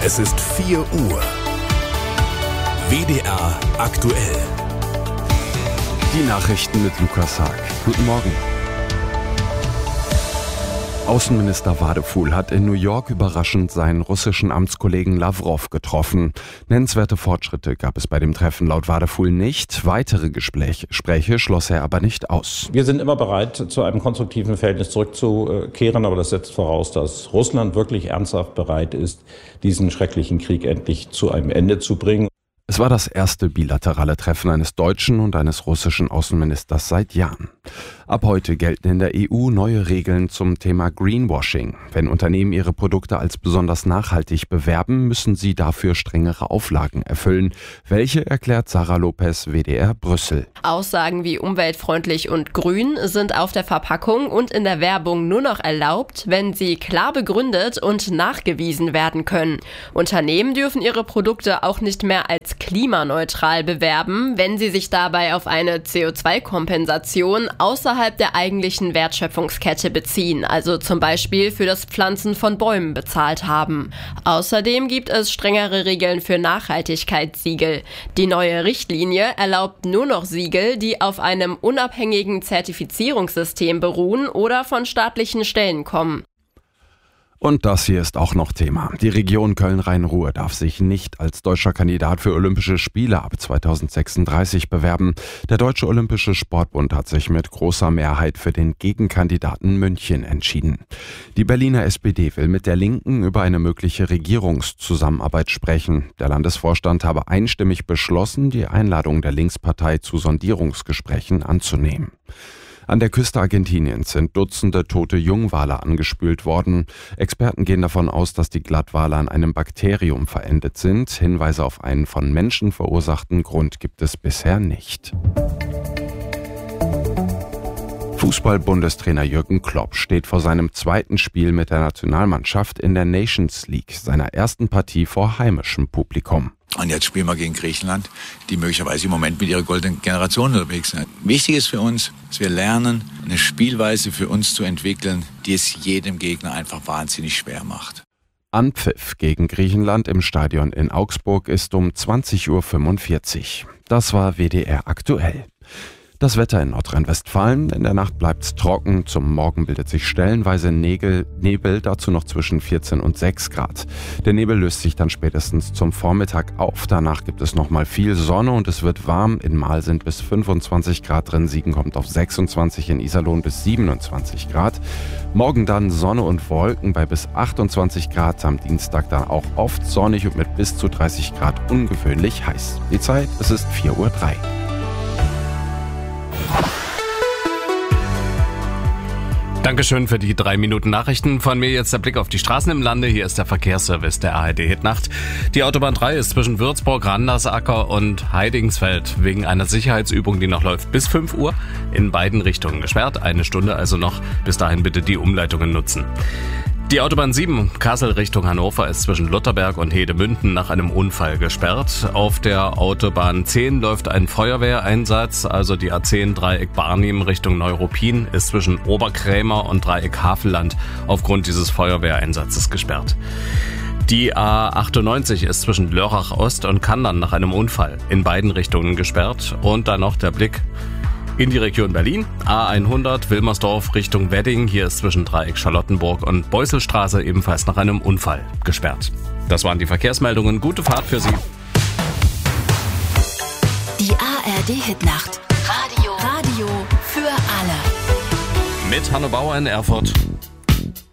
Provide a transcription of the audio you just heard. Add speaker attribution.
Speaker 1: Es ist 4 Uhr. WDR aktuell.
Speaker 2: Die Nachrichten mit Lukas Haag. Guten Morgen. Außenminister Wadefuhl hat in New York überraschend seinen russischen Amtskollegen Lawrow getroffen. Nennenswerte Fortschritte gab es bei dem Treffen laut Wadefuhl nicht. Weitere Gespräche schloss er aber nicht aus.
Speaker 3: Wir sind immer bereit, zu einem konstruktiven Verhältnis zurückzukehren, aber das setzt voraus, dass Russland wirklich ernsthaft bereit ist, diesen schrecklichen Krieg endlich zu einem Ende zu bringen.
Speaker 2: Es war das erste bilaterale Treffen eines deutschen und eines russischen Außenministers seit Jahren. Ab heute gelten in der EU neue Regeln zum Thema Greenwashing. Wenn Unternehmen ihre Produkte als besonders nachhaltig bewerben, müssen sie dafür strengere Auflagen erfüllen. Welche, erklärt Sarah Lopez, WDR Brüssel.
Speaker 4: Aussagen wie umweltfreundlich und grün sind auf der Verpackung und in der Werbung nur noch erlaubt, wenn sie klar begründet und nachgewiesen werden können. Unternehmen dürfen ihre Produkte auch nicht mehr als klimaneutral bewerben, wenn sie sich dabei auf eine CO2-Kompensation außerhalb der eigentlichen Wertschöpfungskette beziehen, also zum Beispiel für das Pflanzen von Bäumen bezahlt haben. Außerdem gibt es strengere Regeln für Nachhaltigkeitssiegel. Die neue Richtlinie erlaubt nur noch Siegel, die auf einem unabhängigen Zertifizierungssystem beruhen oder von staatlichen Stellen kommen.
Speaker 2: Und das hier ist auch noch Thema. Die Region Köln-Rhein-Ruhr darf sich nicht als deutscher Kandidat für Olympische Spiele ab 2036 bewerben. Der Deutsche Olympische Sportbund hat sich mit großer Mehrheit für den Gegenkandidaten München entschieden. Die Berliner SPD will mit der Linken über eine mögliche Regierungszusammenarbeit sprechen. Der Landesvorstand habe einstimmig beschlossen, die Einladung der Linkspartei zu Sondierungsgesprächen anzunehmen. An der Küste Argentiniens sind Dutzende tote Jungwale angespült worden. Experten gehen davon aus, dass die Glattwale an einem Bakterium verendet sind. Hinweise auf einen von Menschen verursachten Grund gibt es bisher nicht. Fußball-Bundestrainer Jürgen Klopp steht vor seinem zweiten Spiel mit der Nationalmannschaft in der Nations League, seiner ersten Partie vor heimischem Publikum.
Speaker 5: Und jetzt spielen wir gegen Griechenland, die möglicherweise im Moment mit ihrer goldenen Generation unterwegs sind. Wichtig ist für uns, dass wir lernen, eine Spielweise für uns zu entwickeln, die es jedem Gegner einfach wahnsinnig schwer macht.
Speaker 2: Anpfiff gegen Griechenland im Stadion in Augsburg ist um 20:45 Uhr. Das war WDR aktuell. Das Wetter in Nordrhein-Westfalen. In der Nacht bleibt's trocken. Zum Morgen bildet sich stellenweise Nebel, dazu noch zwischen 14 und 6 Grad. Der Nebel löst sich dann spätestens zum Vormittag auf. Danach gibt es nochmal viel Sonne und es wird warm. In Mahl sind bis 25 Grad drin. Siegen kommt auf 26, in Iserlohn bis 27 Grad. Morgen dann Sonne und Wolken bei bis 28 Grad. Am Dienstag dann auch oft sonnig und mit bis zu 30 Grad ungewöhnlich heiß. Die Zeit, es ist 4:03 Uhr.
Speaker 6: Dankeschön für die 3 Minuten Nachrichten. Von mir jetzt der Blick auf die Straßen im Lande. Hier ist der Verkehrsservice der ARD Hitnacht. Die Autobahn 3 ist zwischen Würzburg, Randersacker und Heidingsfeld wegen einer Sicherheitsübung, die noch läuft, bis 5 Uhr in beiden Richtungen gesperrt. 1 Stunde also noch. Bis dahin bitte die Umleitungen nutzen. Die Autobahn 7 Kassel Richtung Hannover ist zwischen Lutterberg und Hedemünden nach einem Unfall gesperrt. Auf der Autobahn 10 läuft ein Feuerwehreinsatz, also die A10 Dreieck Barnim Richtung Neuruppin ist zwischen Oberkrämer und Dreieck Havelland aufgrund dieses Feuerwehreinsatzes gesperrt. Die A98 ist zwischen Lörrach Ost und Kandern nach einem Unfall in beiden Richtungen gesperrt. Und dann noch der Blick in die Region Berlin. A100 Wilmersdorf Richtung Wedding. Hier ist zwischen Dreieck Charlottenburg und Beuselstraße ebenfalls nach einem Unfall gesperrt. Das waren die Verkehrsmeldungen. Gute Fahrt für Sie.
Speaker 7: Die ARD Hitnacht. Radio für alle.
Speaker 6: Mit Hanno Bauer in Erfurt.